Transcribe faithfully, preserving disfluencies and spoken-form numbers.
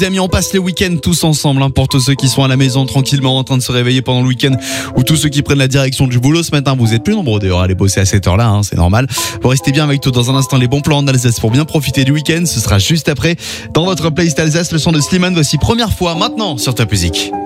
Amis, on passe les week-ends tous ensemble, hein, pour tous ceux qui sont à la maison tranquillement en train de se réveiller pendant le week-end, ou tous ceux qui prennent la direction du boulot ce matin. Vous êtes plus nombreux d'ailleurs à aller bosser à cette heure-là, hein, c'est normal. Vous restez bien avec tout. Dans un instant, les bons plans en Alsace pour bien profiter du week-end. Ce sera juste après dans votre playlist Alsace, le son de Slimane. Voici Première fois maintenant sur Top Music.